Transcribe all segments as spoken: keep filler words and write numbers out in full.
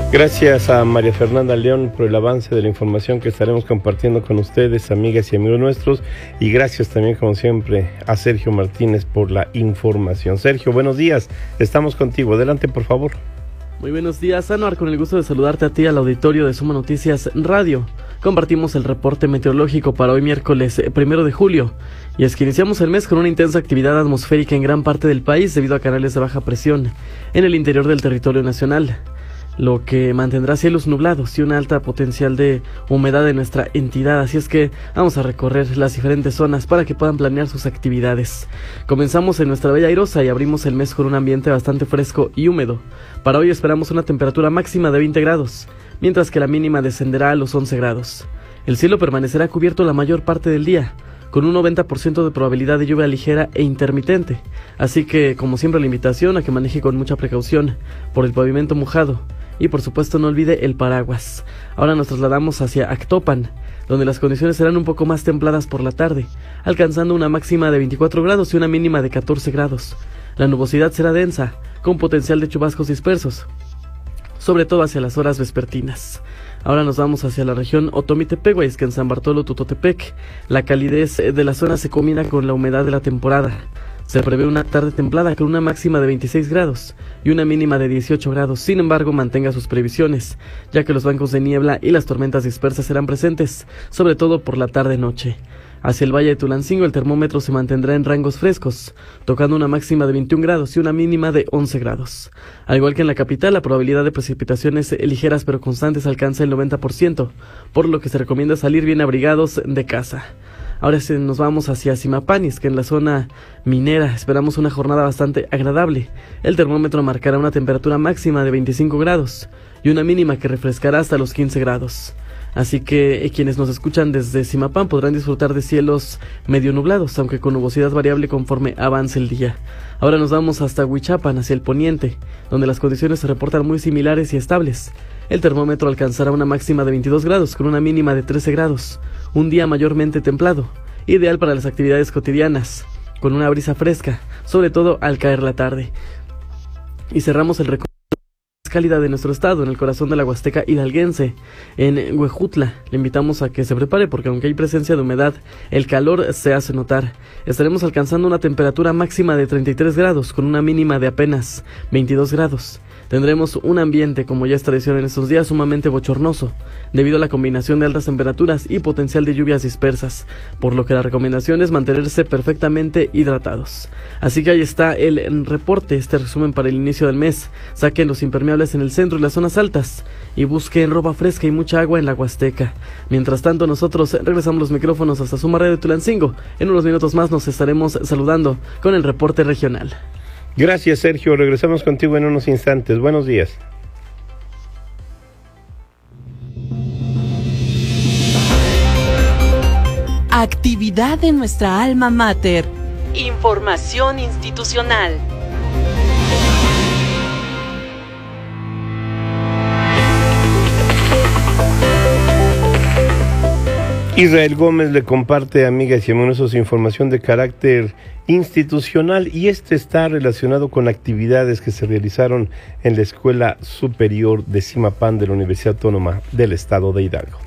Gracias a María Fernanda León por el avance de la información que estaremos compartiendo con ustedes, amigas y amigos nuestros, y gracias también, como siempre, a Sergio Martínez por la información. Sergio, buenos días, estamos contigo, adelante por favor. Muy buenos días, Anuar, con el gusto de saludarte a ti, al auditorio de Suma Noticias Radio. Compartimos el reporte meteorológico para hoy miércoles primero de julio, y es que iniciamos el mes con una intensa actividad atmosférica en gran parte del país debido a canales de baja presión en el interior del territorio nacional, lo que mantendrá cielos nublados y una alta potencial de humedad en nuestra entidad, así es que vamos a recorrer las diferentes zonas para que puedan planear sus actividades. Comenzamos en nuestra bella Airosa y abrimos el mes con un ambiente bastante fresco y húmedo. Para hoy esperamos una temperatura máxima de veinte grados, mientras que la mínima descenderá a los once grados. El cielo permanecerá cubierto la mayor parte del día, con un noventa por ciento de probabilidad de lluvia ligera e intermitente, así que, como siempre, la invitación a que maneje con mucha precaución por el pavimento mojado. Y por supuesto no olvide el paraguas. Ahora nos trasladamos hacia Actopan, donde las condiciones serán un poco más templadas por la tarde, alcanzando una máxima de veinticuatro grados y una mínima de catorce grados. La nubosidad será densa, con potencial de chubascos dispersos, sobre todo hacia las horas vespertinas. Ahora nos vamos hacia la región Otomí-Tepehuá, es que en San Bartolo Tutotepec la calidez de la zona se combina con la humedad de la temporada. Se prevé una tarde templada con una máxima de veintiséis grados y una mínima de dieciocho grados. Sin embargo, mantenga sus previsiones, ya que los bancos de niebla y las tormentas dispersas serán presentes, sobre todo por la tarde-noche. Hacia el valle de Tulancingo el termómetro se mantendrá en rangos frescos, tocando una máxima de veintiún grados y una mínima de once grados. Al igual que en la capital, la probabilidad de precipitaciones ligeras pero constantes alcanza el noventa por ciento, por lo que se recomienda salir bien abrigados de casa. Ahora sí, nos vamos hacia Zimapanis, que en la zona minera esperamos una jornada bastante agradable. El termómetro marcará una temperatura máxima de veinticinco grados y una mínima que refrescará hasta los quince grados. Así que eh, quienes nos escuchan desde Zimapán podrán disfrutar de cielos medio nublados, aunque con nubosidad variable conforme avance el día. Ahora nos vamos hasta Huichapan, hacia el poniente, donde las condiciones se reportan muy similares y estables. El termómetro alcanzará una máxima de veintidós grados con una mínima de trece grados. Un día mayormente templado, ideal para las actividades cotidianas, con una brisa fresca, sobre todo al caer la tarde. Y cerramos el recorrido cálida de nuestro estado, en el corazón de la Huasteca hidalguense, en Huejutla. Le invitamos a que se prepare porque aunque hay presencia de humedad, el calor se hace notar. Estaremos alcanzando una temperatura máxima de treinta y tres grados con una mínima de apenas veintidós grados. Tendremos un ambiente, como ya es tradición en estos días, sumamente bochornoso, debido a la combinación de altas temperaturas y potencial de lluvias dispersas, por lo que la recomendación es mantenerse perfectamente hidratados. Así que ahí está el reporte, este resumen para el inicio del mes. Saquen los impermeables en el centro y las zonas altas, y busquen ropa fresca y mucha agua en la Huasteca. Mientras tanto, nosotros regresamos los micrófonos hasta Suma Radio de Tulancingo. En unos minutos más nos estaremos saludando con el reporte regional. Gracias, Sergio. Regresamos contigo en unos instantes. Buenos días. Actividad de nuestra alma mater. Información institucional. Israel Gómez le comparte, amigas y amigos, su información de carácter institucional, y este está relacionado con actividades que se realizaron en la Escuela Superior de Zimapán de la Universidad Autónoma del Estado de Hidalgo.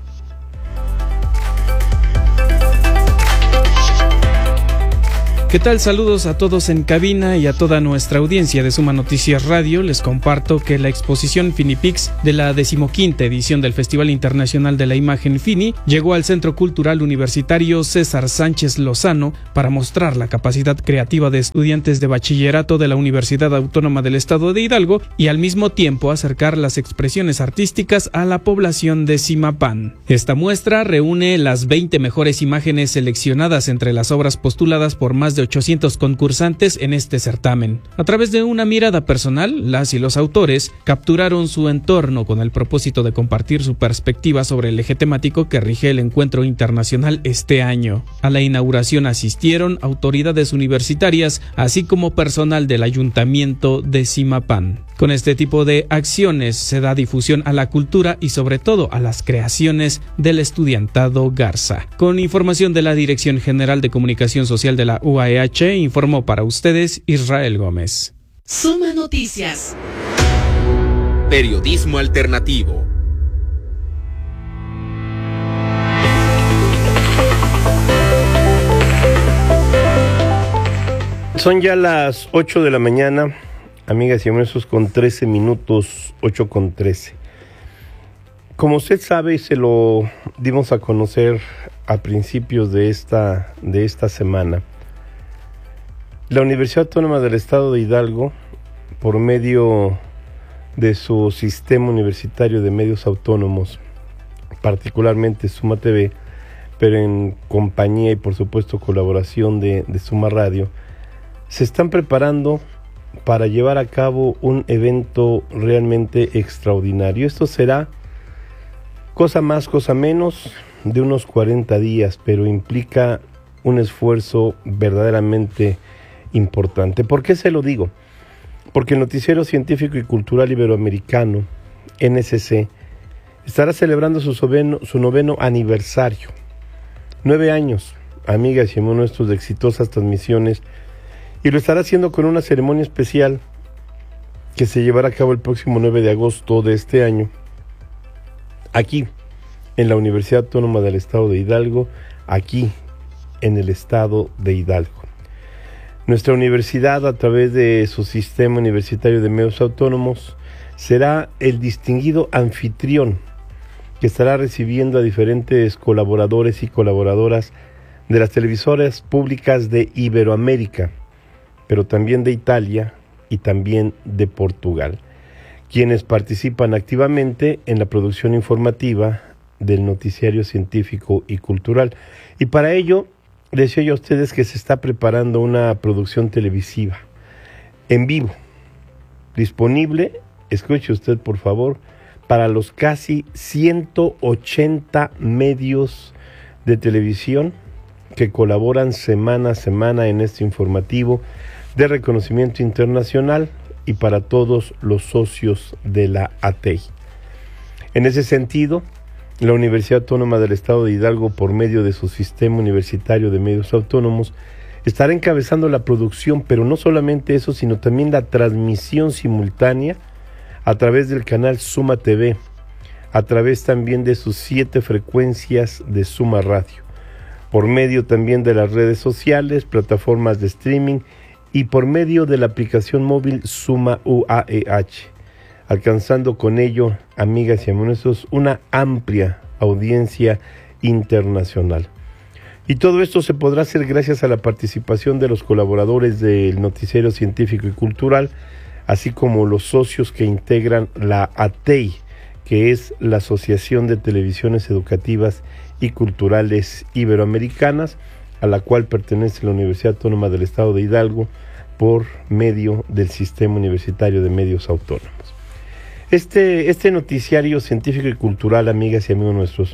¿Qué tal? Saludos a todos en cabina y a toda nuestra audiencia de Suma Noticias Radio. Les comparto que la exposición Finipix de la decimoquinta edición del Festival Internacional de la Imagen Fini llegó al Centro Cultural Universitario César Sánchez Lozano para mostrar la capacidad creativa de estudiantes de bachillerato de la Universidad Autónoma del Estado de Hidalgo y al mismo tiempo acercar las expresiones artísticas a la población de Zimapán. Esta muestra reúne las veinte mejores imágenes seleccionadas entre las obras postuladas por más de de ochocientos concursantes en este certamen. A través de una mirada personal, las y los autores capturaron su entorno con el propósito de compartir su perspectiva sobre el eje temático que rige el encuentro internacional este año. A la inauguración asistieron autoridades universitarias, así como personal del Ayuntamiento de Zimapán. Con este tipo de acciones se da difusión a la cultura y sobre todo a las creaciones del estudiantado Garza. Con información de la Dirección General de Comunicación Social de la U A E H, informó para ustedes Israel Gómez. Suma Noticias. Periodismo alternativo. Son ya las ocho de la mañana, amigas y amigos, con trece minutos, ocho con trece. Como usted sabe, y se lo dimos a conocer a principios de esta, de esta semana, la Universidad Autónoma del Estado de Hidalgo, por medio de su sistema universitario de medios autónomos, particularmente Suma T V, pero en compañía y por supuesto colaboración de, de Suma Radio, se están preparando para llevar a cabo un evento realmente extraordinario. Esto será cosa más, cosa menos de unos cuarenta días, pero implica un esfuerzo verdaderamente importante. ¿Por qué se lo digo? Porque el Noticiero Científico y Cultural Iberoamericano, N S C, estará celebrando su noveno, su noveno aniversario. Nueve años, amigas y amigos nuestros, de exitosas transmisiones, y lo estará haciendo con una ceremonia especial que se llevará a cabo el próximo nueve de agosto de este año, aquí, en la Universidad Autónoma del Estado de Hidalgo, aquí, en el Estado de Hidalgo. Nuestra universidad, a través de su sistema universitario de medios autónomos, será el distinguido anfitrión que estará recibiendo a diferentes colaboradores y colaboradoras de las televisoras públicas de Iberoamérica, pero también de Italia y también de Portugal, quienes participan activamente en la producción informativa del noticiario científico y cultural. Y para ello, les decía yo a ustedes que se está preparando una producción televisiva en vivo, disponible, escuche usted por favor, para los casi ciento ochenta medios de televisión que colaboran semana a semana en este informativo de reconocimiento internacional y para todos los socios de la A T E I. En ese sentido, la Universidad Autónoma del Estado de Hidalgo, por medio de su sistema universitario de medios autónomos, estará encabezando la producción, pero no solamente eso, sino también la transmisión simultánea a través del canal Suma T V, a través también de sus siete frecuencias de Suma Radio, por medio también de las redes sociales, plataformas de streaming y por medio de la aplicación móvil Suma U A E H, alcanzando con ello, amigas y amigos nuestros, una amplia audiencia internacional. Y todo esto se podrá hacer gracias a la participación de los colaboradores del Noticiero Científico y Cultural, así como los socios que integran la A T E I, que es la Asociación de Televisiones Educativas y Culturales Iberoamericanas, a la cual pertenece la Universidad Autónoma del Estado de Hidalgo por medio del Sistema Universitario de Medios Autónomos. Este, este noticiario científico y cultural, amigas y amigos nuestros,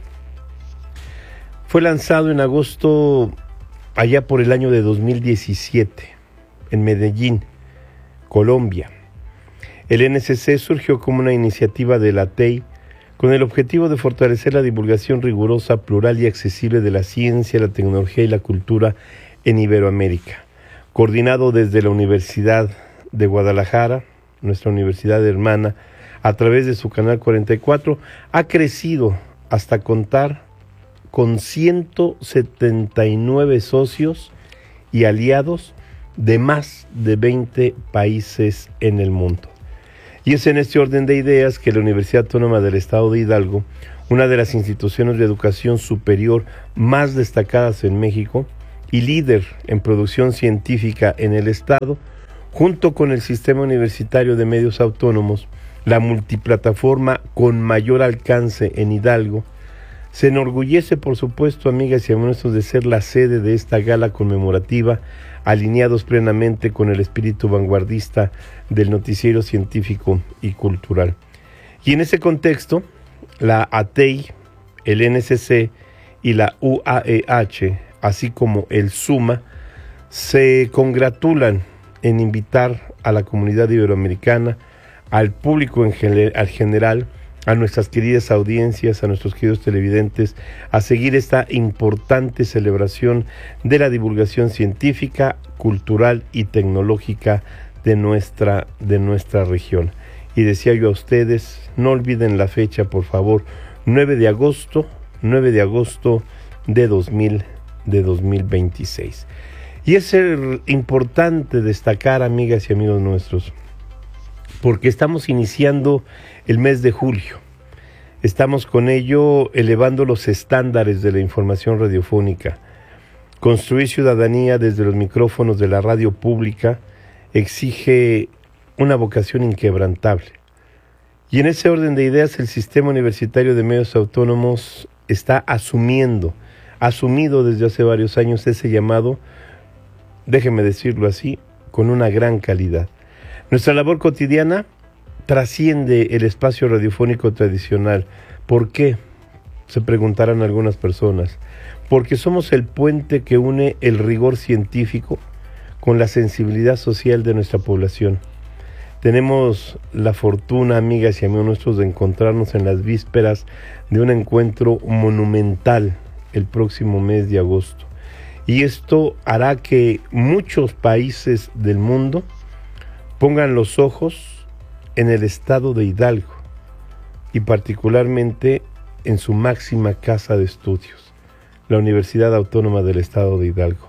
fue lanzado en agosto, allá por el año de dos mil diecisiete, en Medellín, Colombia. El N S C surgió como una iniciativa de la A T E I con el objetivo de fortalecer la divulgación rigurosa, plural y accesible de la ciencia, la tecnología y la cultura en Iberoamérica. Coordinado desde la Universidad de Guadalajara, nuestra universidad hermana, a través de su canal cuarenta y cuatro, ha crecido hasta contar con ciento setenta y nueve socios y aliados de más de veinte países en el mundo. Y es en este orden de ideas que la Universidad Autónoma del Estado de Hidalgo, una de las instituciones de educación superior más destacadas en México y líder en producción científica en el Estado, junto con el Sistema Universitario de Medios Autónomos, la multiplataforma con mayor alcance en Hidalgo, se enorgullece, por supuesto, amigas y amigos, de ser la sede de esta gala conmemorativa, alineados plenamente con el espíritu vanguardista del noticiero científico y cultural. Y en ese contexto, la A T E I, el N S C y la U A E H, así como el SUMA, se congratulan en invitar a la comunidad iberoamericana, al público en general, a nuestras queridas audiencias, a nuestros queridos televidentes, a seguir esta importante celebración de la divulgación científica, cultural y tecnológica de nuestra, de nuestra región. y decía yo a ustedes, no olviden la fecha, por favor, nueve de agosto, nueve de agosto de dos mil veintiséis. Y es importante destacar, amigas y amigos nuestros, porque estamos iniciando el mes de julio. Estamos con ello elevando los estándares de la información radiofónica. Construir ciudadanía desde los micrófonos de la radio pública exige una vocación inquebrantable. Y en ese orden de ideas, el Sistema Universitario de Medios Autónomos está asumiendo, asumido desde hace varios años ese llamado, déjeme decirlo así, con una gran calidad. Nuestra labor cotidiana trasciende el espacio radiofónico tradicional. ¿Por qué? Se preguntarán algunas personas. Porque somos el puente que une el rigor científico con la sensibilidad social de nuestra población. Tenemos la fortuna, amigas y amigos nuestros, de encontrarnos en las vísperas de un encuentro monumental el próximo mes de agosto. Y esto hará que muchos países del mundo pongan los ojos en el estado de Hidalgo y particularmente en su máxima casa de estudios, la Universidad Autónoma del Estado de Hidalgo.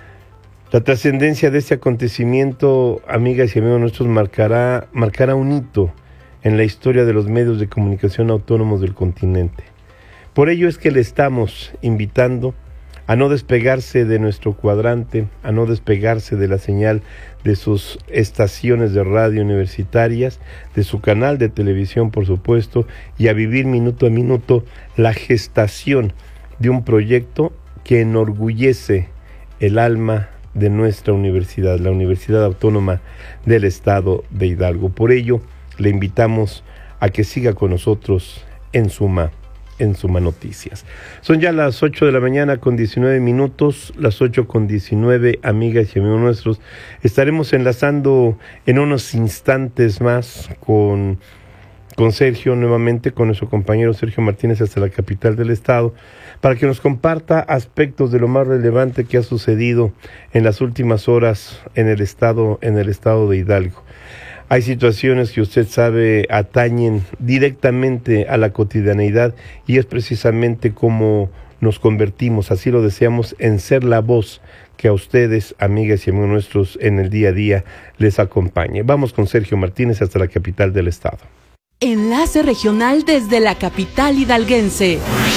La trascendencia de este acontecimiento, amigas y amigos nuestros, marcará, marcará un hito en la historia de los medios de comunicación autónomos del continente. Por ello es que le estamos invitando a no despegarse de nuestro cuadrante, a no despegarse de la señal de sus estaciones de radio universitarias, de su canal de televisión, por supuesto, y a vivir minuto a minuto la gestación de un proyecto que enorgullece el alma de nuestra universidad, la Universidad Autónoma del Estado de Hidalgo. Por ello, le invitamos a que siga con nosotros en Suma, en Suma Noticias. Son ya las ocho de la mañana con diecinueve minutos, las ocho con diecinueve, amigas y amigos nuestros. Estaremos enlazando en unos instantes más con, con Sergio, nuevamente con nuestro compañero Sergio Martínez hasta la capital del estado, para que nos comparta aspectos de lo más relevante que ha sucedido en las últimas horas en el estado, en el estado de Hidalgo. Hay situaciones que usted sabe atañen directamente a la cotidianeidad y es precisamente como nos convertimos, así lo deseamos, en ser la voz que a ustedes, amigas y amigos nuestros, en el día a día les acompañe. Vamos con Sergio Martínez hasta la capital del estado. Enlace regional desde la capital hidalguense.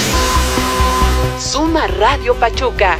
Suma Radio Pachuca.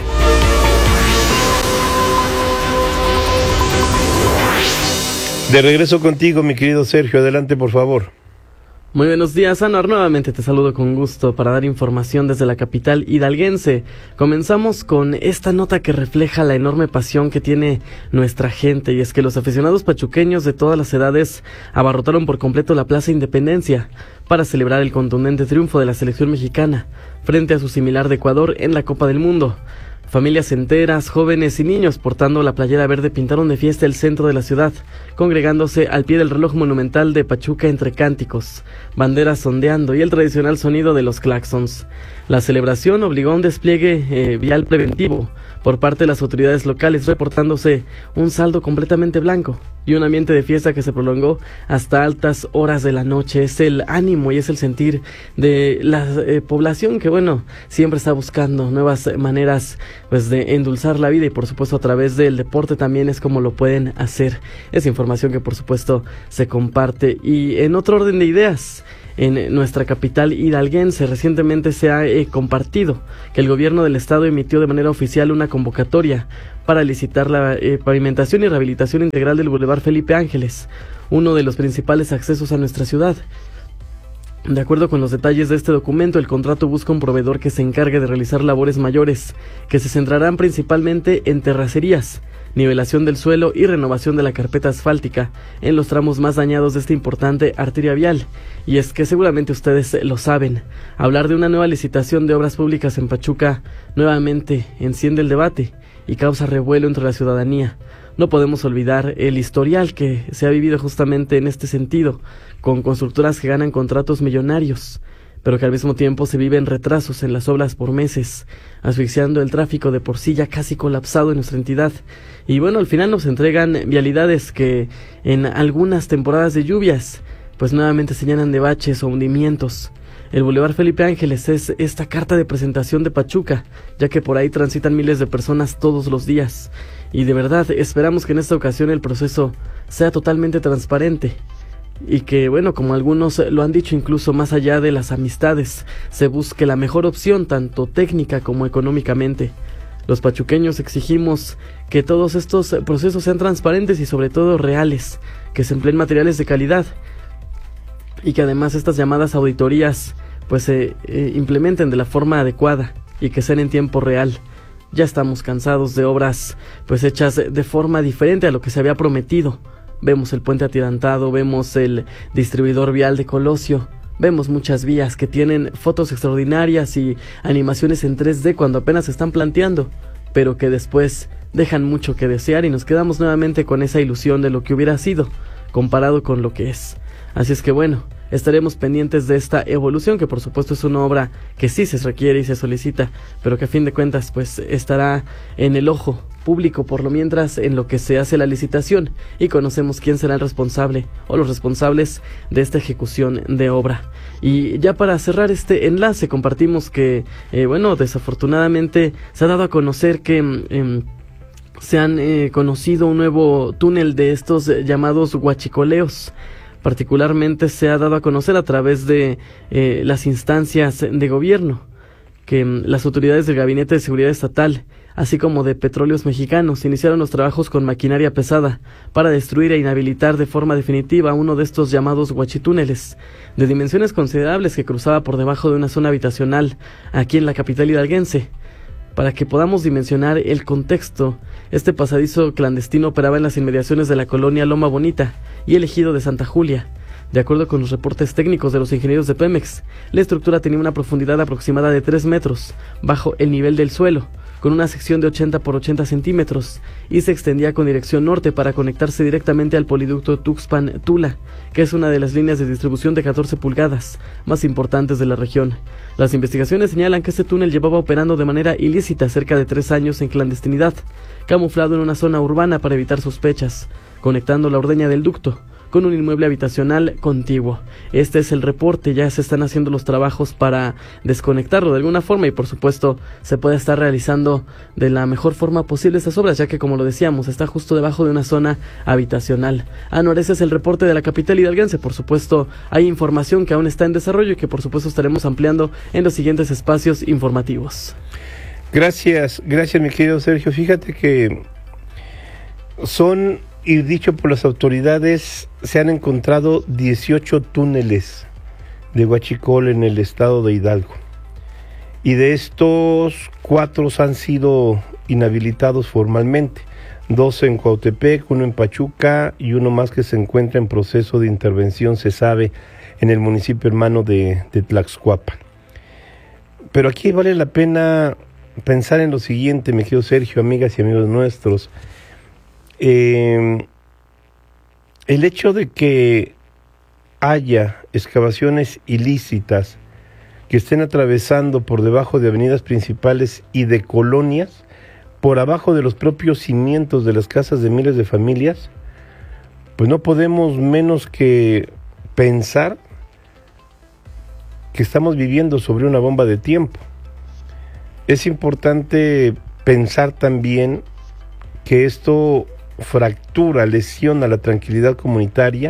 De regreso contigo, mi querido Sergio, adelante por favor. Muy buenos días, Anuar. Nuevamente te saludo con gusto para dar información desde la capital hidalguense. Comenzamos con esta nota que refleja la enorme pasión que tiene nuestra gente, y es que los aficionados pachuqueños de todas las edades abarrotaron por completo la Plaza Independencia para celebrar el contundente triunfo de la selección mexicana frente a su similar de Ecuador en la Copa del Mundo. Familias enteras, jóvenes y niños portando la playera verde pintaron de fiesta el centro de la ciudad, congregándose al pie del reloj monumental de Pachuca entre cánticos, banderas ondeando y el tradicional sonido de los claxons. La celebración obligó a un despliegue eh, vial preventivo por parte de las autoridades locales, reportándose un saldo completamente blanco y un ambiente de fiesta que se prolongó hasta altas horas de la noche. Es el ánimo y es el sentir de la eh, población que, bueno, siempre está buscando nuevas maneras pues de endulzar la vida, y por supuesto a través del deporte también es como lo pueden hacer. Es información que por supuesto se comparte. Y en otro orden de ideas, en nuestra capital hidalguense recientemente se ha eh, compartido que el gobierno del estado emitió de manera oficial una convocatoria para licitar la eh, pavimentación y rehabilitación integral del Boulevard Felipe Ángeles, uno de los principales accesos a nuestra ciudad. De acuerdo con los detalles de este documento, el contrato busca un proveedor que se encargue de realizar labores mayores, que se centrarán principalmente en terracerías, nivelación del suelo y renovación de la carpeta asfáltica en los tramos más dañados de esta importante arteria vial. Y es que seguramente ustedes lo saben, hablar de una nueva licitación de obras públicas en Pachuca nuevamente enciende el debate y causa revuelo entre la ciudadanía. No podemos olvidar el historial que se ha vivido justamente en este sentido, con constructoras que ganan contratos millonarios, pero que al mismo tiempo se viven retrasos en las obras por meses, asfixiando el tráfico de por sí ya casi colapsado en nuestra entidad. Y bueno, al final nos entregan vialidades que en algunas temporadas de lluvias pues nuevamente se llenan de baches o hundimientos. El Boulevard Felipe Ángeles es esta carta de presentación de Pachuca, ya que por ahí transitan miles de personas todos los días. Y de verdad, esperamos que en esta ocasión el proceso sea totalmente transparente. Y que, bueno, como algunos lo han dicho, incluso más allá de las amistades, se busque la mejor opción, tanto técnica como económicamente. Los pachuqueños exigimos que todos estos procesos sean transparentes y sobre todo reales, que se empleen materiales de calidad y que además estas llamadas auditorías pues se eh, implementen de la forma adecuada y que sean en tiempo real. Ya estamos cansados de obras pues hechas de forma diferente a lo que se había prometido. Vemos el puente atirantado, vemos el distribuidor vial de Colosio, vemos muchas vías que tienen fotos extraordinarias y animaciones en tres D cuando apenas se están planteando, pero que después dejan mucho que desear y nos quedamos nuevamente con esa ilusión de lo que hubiera sido, comparado con lo que es. Así es que bueno, estaremos pendientes de esta evolución, que por supuesto es una obra que sí se requiere y se solicita, pero que a fin de cuentas pues estará en el ojo público por lo mientras en lo que se hace la licitación y conocemos quién será el responsable o los responsables de esta ejecución de obra. Y ya para cerrar este enlace compartimos que eh, bueno, desafortunadamente se ha dado a conocer que eh, se han eh, conocido un nuevo túnel de estos eh, llamados huachicoleos. Particularmente se ha dado a conocer a través de eh, las instancias de gobierno que mm, las autoridades del Gabinete de Seguridad Estatal, así como de Petróleos Mexicanos, iniciaron los trabajos con maquinaria pesada para destruir e inhabilitar de forma definitiva uno de estos llamados huachitúneles, de dimensiones considerables que cruzaba por debajo de una zona habitacional aquí en la capital hidalguense. Para que podamos dimensionar el contexto, este pasadizo clandestino operaba en las inmediaciones de la colonia Loma Bonita y el ejido de Santa Julia. De acuerdo con los reportes técnicos de los ingenieros de Pemex, la estructura tenía una profundidad aproximada de tres metros, bajo el nivel del suelo, con una sección de ochenta por ochenta centímetros, y se extendía con dirección norte para conectarse directamente al poliducto Tuxpan-Tula, que es una de las líneas de distribución de catorce pulgadas más importantes de la región. Las investigaciones señalan que este túnel llevaba operando de manera ilícita cerca de tres años en clandestinidad, camuflado en una zona urbana para evitar sospechas, conectando la ordeña del ducto con un inmueble habitacional contiguo. Este es el reporte, ya se están haciendo los trabajos para desconectarlo de alguna forma y por supuesto se puede estar realizando de la mejor forma posible estas obras, ya que como lo decíamos, está justo debajo de una zona habitacional. Anuar, ese es el reporte de la capital hidalguense. Por supuesto hay información que aún está en desarrollo y que por supuesto estaremos ampliando en los siguientes espacios informativos. Gracias, gracias mi querido Sergio. Fíjate que son, y dicho por las autoridades, se han encontrado dieciocho túneles de huachicol en el estado de Hidalgo. Y de estos, cuatro han sido inhabilitados formalmente. Dos en Cuautepec, uno en Pachuca y uno más que se encuentra en proceso de intervención, se sabe, en el municipio hermano de, de Tlaxcuapan. Pero aquí vale la pena pensar en lo siguiente, mi querido Sergio, amigas y amigos nuestros. Eh, el hecho de que haya excavaciones ilícitas que estén atravesando por debajo de avenidas principales y de colonias, por abajo de los propios cimientos de las casas de miles de familias, pues no podemos menos que pensar que estamos viviendo sobre una bomba de tiempo. Es importante pensar también que esto fractura, lesiona la tranquilidad comunitaria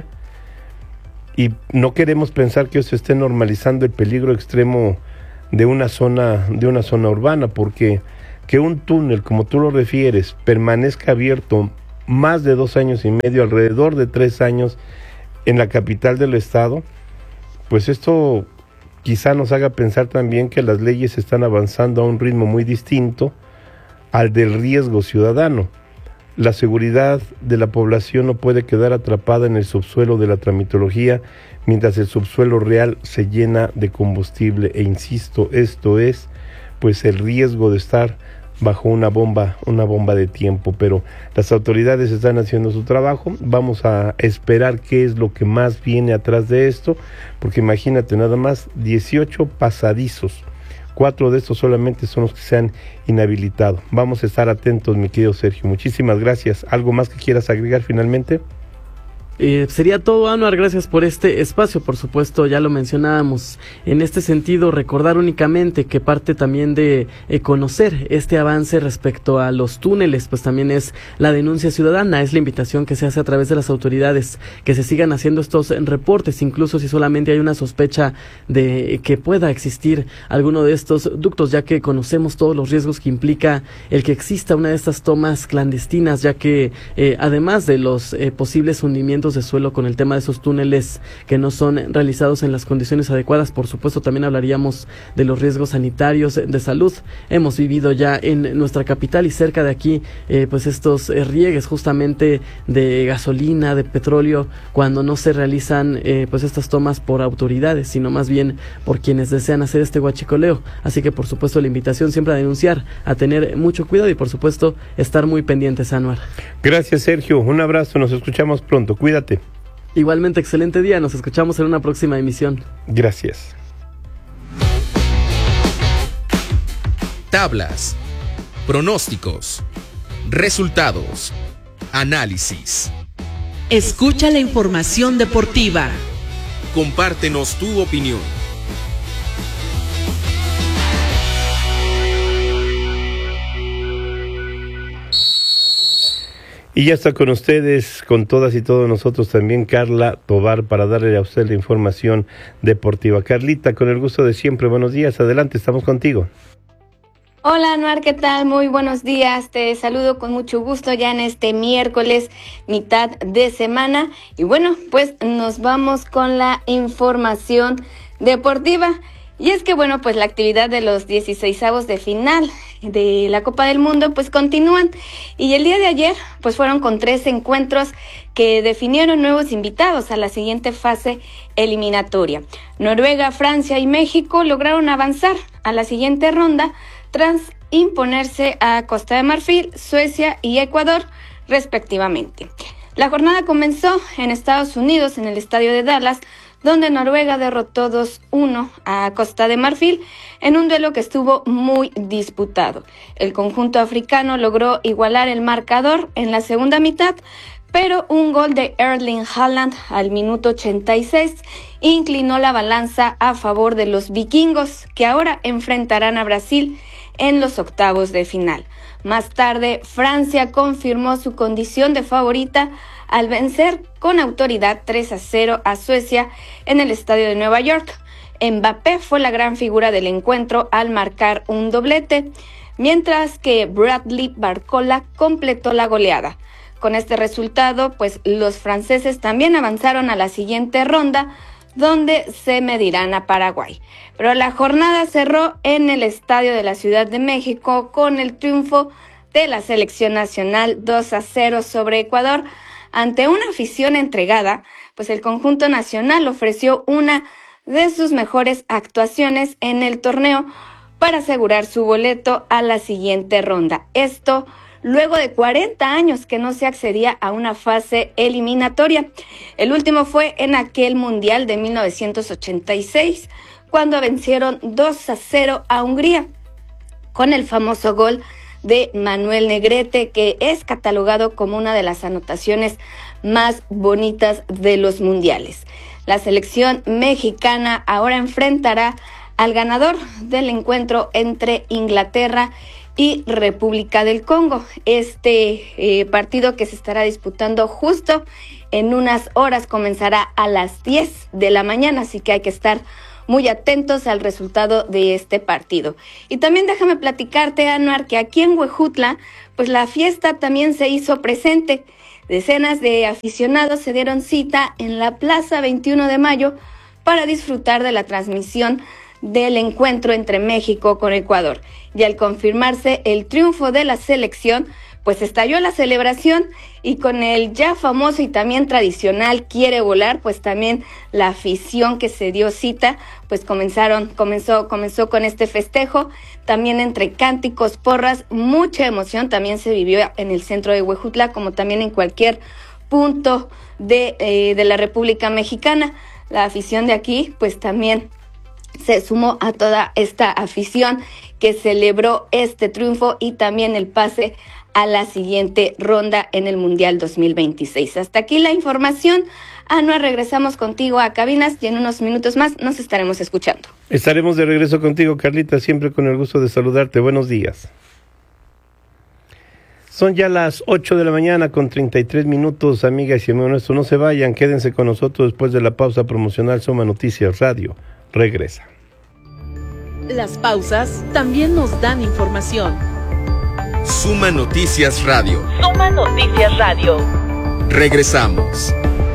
y no queremos pensar que eso esté normalizando el peligro extremo de una zona, de una zona urbana, porque que un túnel, como tú lo refieres, permanezca abierto más de dos años y medio, alrededor de tres años en la capital del estado, pues esto quizá nos haga pensar también que las leyes están avanzando a un ritmo muy distinto al del riesgo ciudadano. La seguridad de la población no puede quedar atrapada en el subsuelo de la tramitología mientras el subsuelo real se llena de combustible. E insisto, esto es pues el riesgo de estar bajo una bomba, una bomba de tiempo. Pero las autoridades están haciendo su trabajo. Vamos a esperar qué es lo que más viene atrás de esto, porque imagínate nada más, dieciocho pasadizos. Cuatro de estos solamente son los que se han inhabilitado. Vamos a estar atentos, mi querido Sergio. Muchísimas gracias. ¿Algo más que quieras agregar finalmente? Eh, sería todo, Anuar, gracias por este espacio. Por supuesto, ya lo mencionábamos. En este sentido, recordar únicamente que parte también de eh, conocer este avance respecto a los túneles, pues también es la denuncia ciudadana, es la invitación que se hace a través de las autoridades, que se sigan haciendo estos reportes, incluso si solamente hay una sospecha de que pueda existir alguno de estos ductos, ya que conocemos todos los riesgos que implica el que exista una de estas tomas clandestinas, ya que eh, además de los eh, posibles hundimientos de suelo con el tema de esos túneles que no son realizados en las condiciones adecuadas, por supuesto también hablaríamos de los riesgos sanitarios de salud. Hemos vivido ya en nuestra capital y cerca de aquí eh, pues estos eh, riegues justamente de gasolina, de petróleo, cuando no se realizan eh, pues estas tomas por autoridades, sino más bien por quienes desean hacer este huachicoleo. Así que por supuesto la invitación siempre a denunciar, a tener mucho cuidado y por supuesto estar muy pendientes, Anuar. Gracias, Sergio, un abrazo, nos escuchamos pronto, cuídate. Igualmente, excelente día, nos escuchamos en una próxima emisión. Gracias. Tablas, pronósticos, resultados, análisis. Escucha la información deportiva. Compártenos tu opinión. Y ya está con ustedes, con todas y todos nosotros también, Carla Tovar, para darle a usted la información deportiva. Carlita, con el gusto de siempre, buenos días, adelante, estamos contigo. Hola, Anuar, ¿qué tal? Muy buenos días, te saludo con mucho gusto ya en este miércoles, mitad de semana. Y bueno, pues nos vamos con la información deportiva. Y es que bueno, pues la actividad de los dieciseisavos de final de la Copa del Mundo pues continúan, y el día de ayer pues fueron con tres encuentros que definieron nuevos invitados a la siguiente fase eliminatoria. Noruega, Francia y México lograron avanzar a la siguiente ronda tras imponerse a Costa de Marfil, Suecia y Ecuador respectivamente. La jornada comenzó en Estados Unidos, en el estadio de Dallas, donde Noruega derrotó dos uno a Costa de Marfil en un duelo que estuvo muy disputado. El conjunto africano logró igualar el marcador en la segunda mitad, pero un gol de Erling Haaland al minuto ochenta y seis inclinó la balanza a favor de los vikingos, que ahora enfrentarán a Brasil en los octavos de final. Más tarde, Francia confirmó su condición de favorita al vencer con autoridad tres a cero a Suecia en el estadio de Nueva York. Mbappé fue la gran figura del encuentro al marcar un doblete, mientras que Bradley Barcola completó la goleada. Con este resultado, pues los franceses también avanzaron a la siguiente ronda, donde se medirán a Paraguay. Pero la jornada cerró en el estadio de la Ciudad de México con el triunfo de la selección nacional dos a cero sobre Ecuador. Ante una afición entregada, pues el conjunto nacional ofreció una de sus mejores actuaciones en el torneo para asegurar su boleto a la siguiente ronda. Esto luego de cuarenta años que no se accedía a una fase eliminatoria. El último fue en aquel Mundial de mil novecientos ochenta y seis, cuando vencieron dos a cero a Hungría, con el famoso gol de Manuel Negrete, que es catalogado como una de las anotaciones más bonitas de los mundiales. La selección mexicana ahora enfrentará al ganador del encuentro entre Inglaterra y República del Congo. Este eh, partido que se estará disputando justo en unas horas comenzará a las diez de la mañana, así que hay que estar muy atentos al resultado de este partido. Y también déjame platicarte, Anuar, que aquí en Huejutla, pues la fiesta también se hizo presente. Decenas de aficionados se dieron cita en la Plaza veintiuno de mayo para disfrutar de la transmisión del encuentro entre México con Ecuador. Y al confirmarse el triunfo de la selección, pues estalló la celebración, y con el ya famoso y también tradicional Quiere Volar, pues también la afición que se dio cita, pues comenzaron, comenzó, comenzó con este festejo, también entre cánticos, porras, mucha emoción también se vivió en el centro de Huejutla, como también en cualquier punto de, eh, de la República Mexicana. La afición de aquí, pues también se sumó a toda esta afición que celebró este triunfo y también el pase a la siguiente ronda en el Mundial dos mil veintiséis. Hasta aquí la información. Anuar, regresamos contigo a cabinas y en unos minutos más nos estaremos escuchando. Estaremos de regreso contigo, Carlita, siempre con el gusto de saludarte. Buenos días. Son ya las ocho de la mañana con treinta y tres minutos, amigas y amigos. No se vayan, quédense con nosotros después de la pausa promocional. Suma Noticias Radio regresa. Las pausas también nos dan información. Suma Noticias Radio. Suma Noticias Radio. Regresamos.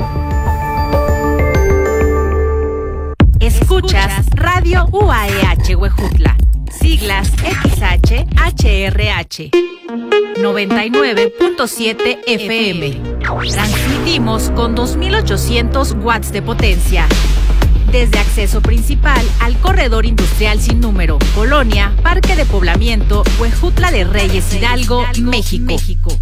Escuchas Radio U A E H Huejutla, siglas X H H R H, noventa y nueve punto siete F M. Transmitimos con dos mil ochocientos watts de potencia. Desde acceso principal al corredor industrial sin número, Colonia, Parque de Poblamiento, Huejutla de Reyes Hidalgo, México.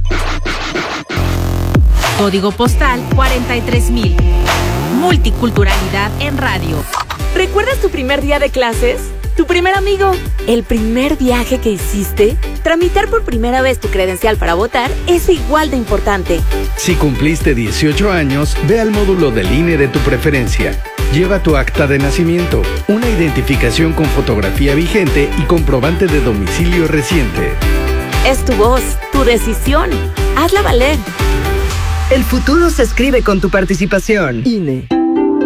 Código postal cuarenta y tres mil. Multiculturalidad en radio. ¿Recuerdas tu primer día de clases? ¿Tu primer amigo? ¿El primer viaje que hiciste? Tramitar por primera vez tu credencial para votar es igual de importante. Si cumpliste dieciocho años, ve al módulo del I N E de tu preferencia. Lleva tu acta de nacimiento, una identificación con fotografía vigente y comprobante de domicilio reciente. Es tu voz, tu decisión. Hazla valer. El futuro se escribe con tu participación. I N E.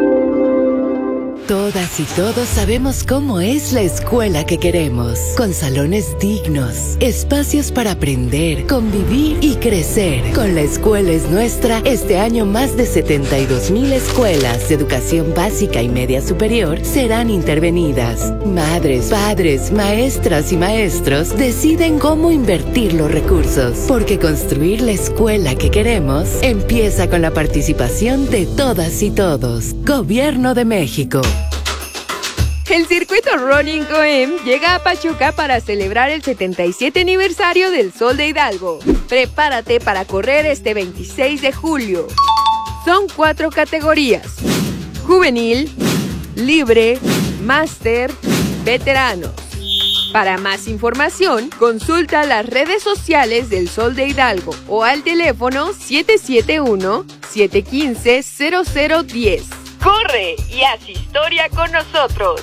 Todas y todos sabemos cómo es la escuela que queremos, con salones dignos, espacios para aprender, convivir y crecer. Con La Escuela es Nuestra, este año más de setenta y dos mil escuelas de educación básica y media superior serán intervenidas. Madres, padres, maestras y maestros deciden cómo invertir los recursos, porque construir la escuela que queremos empieza con la participación de todas y todos. Gobierno de México. El circuito Running Coem llega a Pachuca para celebrar el setenta y siete aniversario del Sol de Hidalgo. Prepárate para correr este veintiséis de julio. Son cuatro categorías: juvenil, libre, máster, veteranos. Para más información, consulta las redes sociales del Sol de Hidalgo o al teléfono siete siete uno, siete uno cinco, cero cero uno cero. ¡Corre y haz historia con nosotros!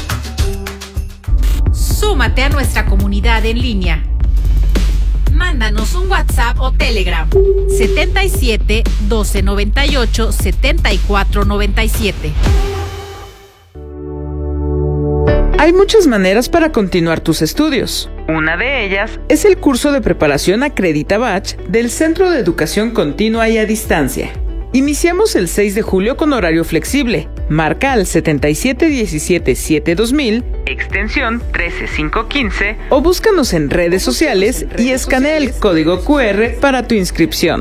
Súmate a nuestra comunidad en línea. Mándanos un WhatsApp o Telegram. setenta y siete, doce noventa y ocho, setenta y cuatro noventa y siete. Hay muchas maneras para continuar tus estudios. Una de ellas es el curso de preparación Acredita Batch del Centro de Educación Continua y a Distancia. Iniciamos el seis de julio con horario flexible. Marca al setenta y siete diecisiete siete dos mil, extensión trece cinco quince, o búscanos en redes sociales y escanea el código cu erre para tu inscripción.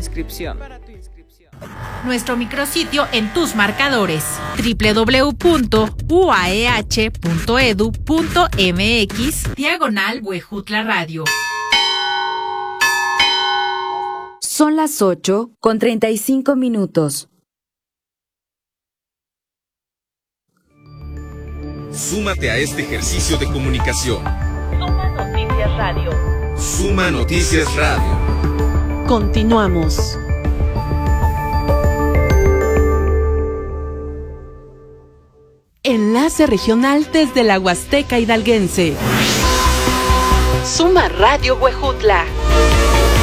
Nuestro micrositio en tus marcadores: doble u doble u doble u punto u a e h punto e d u punto m x diagonal Huejutla Radio. Son las ocho con treinta y cinco minutos. Súmate a este ejercicio de comunicación. Suma Noticias Radio. Suma Noticias Radio. Continuamos. Enlace regional desde la Huasteca hidalguense. Suma Radio Huejutla.